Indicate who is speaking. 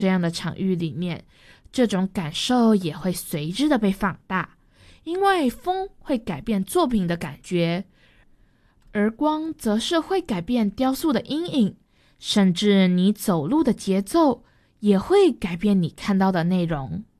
Speaker 1: 这样的场域里面，这种感受也会随之的被放大，因为风会改变作品的感觉，而光则是会改变雕塑的阴影，甚至你走路的节奏也会改变你看到的内容。